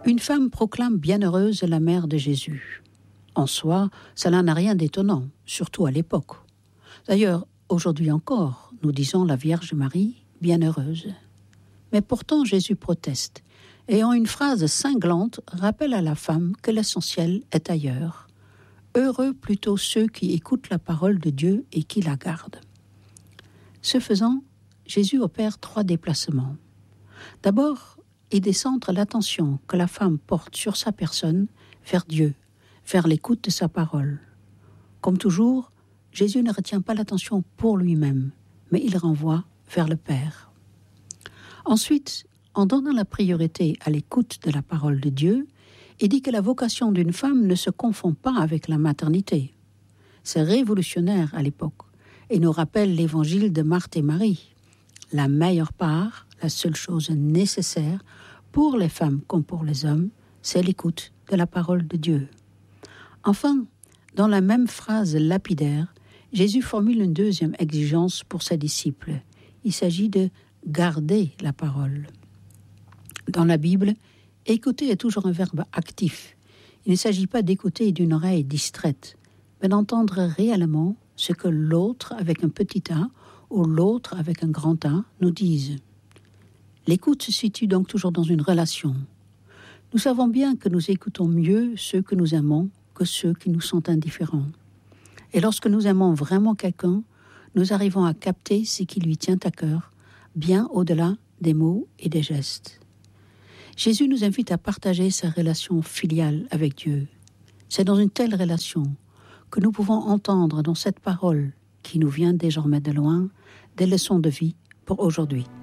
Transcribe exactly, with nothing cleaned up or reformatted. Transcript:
Une femme proclame bienheureuse la mère de Jésus. En soi, cela n'a rien d'étonnant, surtout à l'époque. D'ailleurs, aujourd'hui encore, nous disons la Vierge Marie bienheureuse. Mais pourtant, Jésus proteste, et en une phrase cinglante, rappelle à la femme que l'essentiel est ailleurs. Heureux plutôt ceux qui écoutent la parole de Dieu et qui la gardent. Ce faisant, Jésus opère trois déplacements. D'abord, il décentre l'attention que la femme porte sur sa personne vers Dieu, vers l'écoute de sa parole. Comme toujours, Jésus ne retient pas l'attention pour lui-même, mais il renvoie vers le Père. Ensuite, en donnant la priorité à l'écoute de la parole de Dieu, il dit que la vocation d'une femme ne se confond pas avec la maternité. C'est révolutionnaire à l'époque et nous rappelle l'évangile de Marthe et Marie. La meilleure part, la seule chose nécessaire pour les femmes comme pour les hommes, c'est l'écoute de la parole de Dieu. Enfin, dans la même phrase lapidaire, Jésus formule une deuxième exigence pour ses disciples. Il s'agit de garder la parole. Dans la Bible, écouter est toujours un verbe actif. Il ne s'agit pas d'écouter d'une oreille distraite, mais d'entendre réellement ce que l'autre avec un petit a ou l'autre avec un grand A nous disent. L'écoute se situe donc toujours dans une relation. Nous savons bien que nous écoutons mieux ceux que nous aimons que ceux qui nous sont indifférents. Et lorsque nous aimons vraiment quelqu'un, nous arrivons à capter ce qui lui tient à cœur, bien au-delà des mots et des gestes. Jésus nous invite à partager sa relation filiale avec Dieu. C'est dans une telle relation que nous pouvons entendre dans cette parole qui nous vient désormais de loin des leçons de vie pour aujourd'hui.